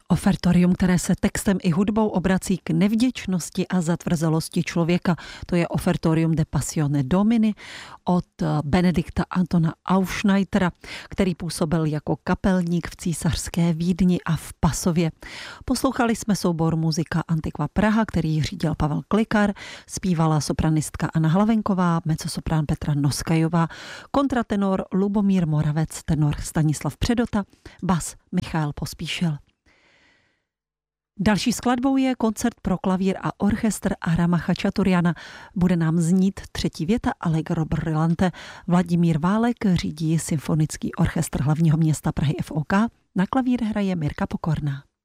Ofertorium, které se textem i hudbou obrací k nevděčnosti a zatvrzelosti člověka. To je Ofertorium de Passione Domini od Benedikta Antona Aufschneidera, který působil jako kapelník v císařské Vídni a v Pasově. Poslouchali jsme soubor Muzika Antiqua Praha, který řídil Pavel Klikar, zpívala sopranistka Anna Hlavenková, mezzosoprán Petra Noskajová, kontratenor Lubomír Moravec, tenor Stanislav Předota, bas Michael Pospíšil. Další skladbou je koncert pro klavír a orchestr Arama Chačaturiana. Bude nám znít třetí věta Allegro brillante. Vladimír Válek řídí symfonický orchestr hlavního města Prahy FOK. Na klavír hraje Mirka Pokorná.